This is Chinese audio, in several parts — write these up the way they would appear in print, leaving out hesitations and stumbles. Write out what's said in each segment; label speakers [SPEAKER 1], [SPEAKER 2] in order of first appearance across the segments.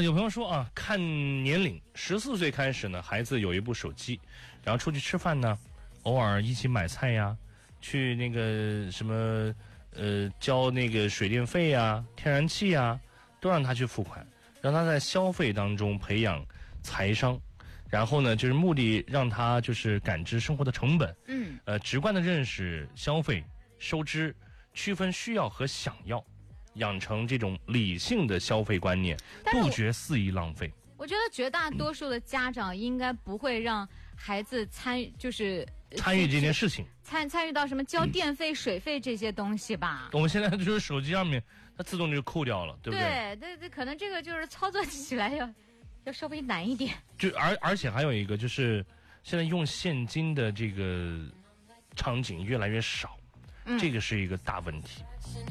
[SPEAKER 1] 有朋友说啊，看年龄，14岁开始呢，孩子有一部手机，然后出去吃饭呢，偶尔一起买菜呀，去那个什么交那个水电费呀、天然气呀，都让他去付款，让他在消费当中培养财商。然后呢，就是目的让他就是感知生活的成本，直观的认识消费收支，区分需要和想要，养成这种理性的消费观念，杜绝肆意浪费。
[SPEAKER 2] 我觉得绝大多数的家长应该不会让孩子参与这件事情，参与到什么交电费、水费这些东西吧。
[SPEAKER 1] 我们现在就是手机上面，它自动就扣掉了，对不对？
[SPEAKER 2] 对，可能这个就是操作起来要稍微难一点。
[SPEAKER 1] 而且还有一个就是，现在用现金的这个场景越来越少，这个是一个大问题。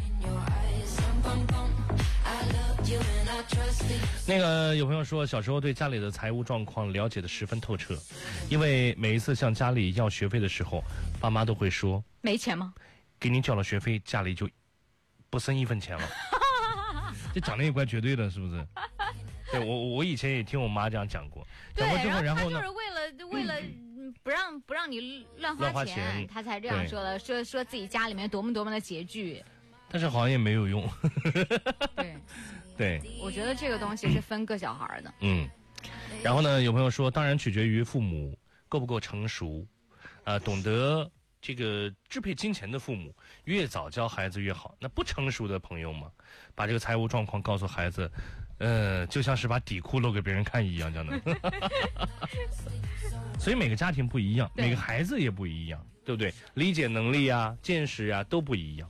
[SPEAKER 1] 那个有朋友说，小时候对家里的财务状况了解的十分透彻，因为每一次向家里要学费的时候，爸妈都会说：“
[SPEAKER 2] 没钱吗？
[SPEAKER 1] 给你缴了学费，家里就不剩一分钱了。”这讲的也怪绝对的，是不是？对，我以前也听我妈这样讲过，
[SPEAKER 2] 对，
[SPEAKER 1] 讲过之后，然后呢，
[SPEAKER 2] 就是为了不让你乱花钱，他才这样说的，说自己家里面多么的拮据。
[SPEAKER 1] 但是好像也没有用。对，
[SPEAKER 2] 我觉得这个东西是分各小孩的。
[SPEAKER 1] 然后呢，有朋友说，当然取决于父母够不够成熟，懂得这个支配金钱的父母，越早教孩子越好。那不成熟的朋友嘛，把这个财务状况告诉孩子，就像是把底裤露给别人看一样，这样的。所以每个家庭不一样，每个孩子也不一样，对不对？理解能力啊、见识啊都不一样。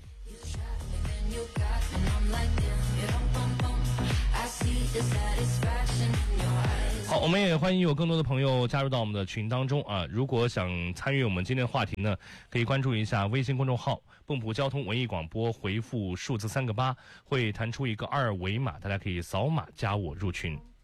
[SPEAKER 1] 好，我们也欢迎有更多的朋友加入到我们的群当中啊！如果想参与我们今天的话题呢，可以关注一下微信公众号“蚌埠交通文艺广播”，回复数字3个8，会弹出一个2维码，大家可以扫码加我入群。